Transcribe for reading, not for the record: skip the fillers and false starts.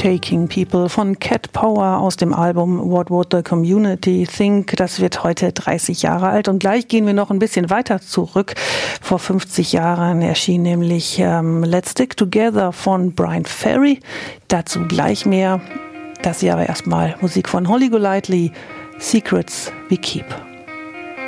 Taking People von Cat Power aus dem Album What Would the Community Think? Das wird heute 30 Jahre alt und gleich gehen wir noch ein bisschen weiter zurück. Vor 50 Jahren erschien nämlich Let's Stick Together von Bryan Ferry. Dazu gleich mehr. Das hier aber erstmal Musik von Holly Golightly, Secrets We Keep.